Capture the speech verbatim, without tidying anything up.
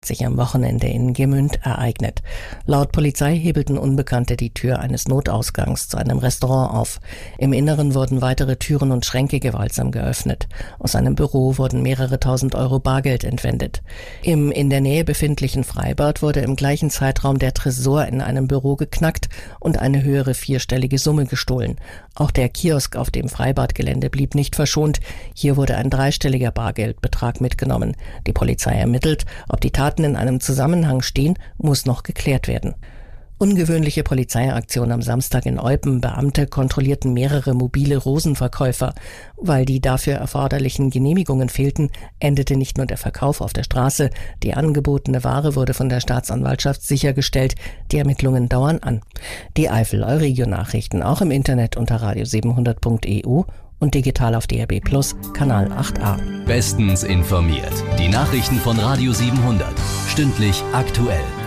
sich am Wochenende in Gemünd ereignet. Laut Polizei hebelten Unbekannte die Tür eines Notausgangs zu einem Restaurant auf. Im Inneren wurden weitere Türen und Schränke gewaltsam geöffnet. Aus einem Büro wurden mehrere tausend Euro Bargeld entwendet. Im in der Nähe befindlichen Freibad wurde im gleichen Zeitraum der Tresor in einem Büro geknackt und eine höhere vierstellige Summe gestohlen. Auch der Kiosk auf dem Freibadgelände blieb nicht verschont. Hier wurde ein dreistelliger Bargeldbetrag mitgenommen. Die Polizei ermittelt, ob die Taten in einem Zusammenhang stehen, muss noch geklärt werden. Ungewöhnliche Polizeiaktion am Samstag in Eupen. Beamte kontrollierten mehrere mobile Rosenverkäufer. Weil die dafür erforderlichen Genehmigungen fehlten, endete nicht nur der Verkauf auf der Straße. Die angebotene Ware wurde von der Staatsanwaltschaft sichergestellt. Die Ermittlungen dauern an. Die Eifel-Euregio-Nachrichten auch im Internet unter radio siebenhundert punkt e u und digital auf D R B Plus, Kanal acht a. Bestens informiert. Die Nachrichten von Radio siebenhundert. Stündlich aktuell.